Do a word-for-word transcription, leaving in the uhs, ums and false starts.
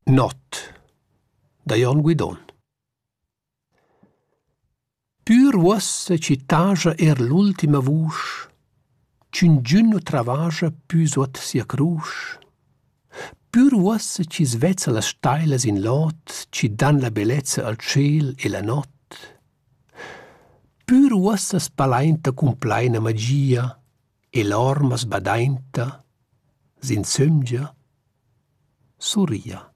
Not da Jon Guidon. Pür uossa ci tascha er l'ultima vusch, c'ün nu travascha pü suot sia crusch. Pür uossa ci svezza las stailas in lot, ci dan la bellezza al ciel e la not. Pür uossa spalainta cun plaina magia, e l'orma sbadainta, s'insömgia, surria.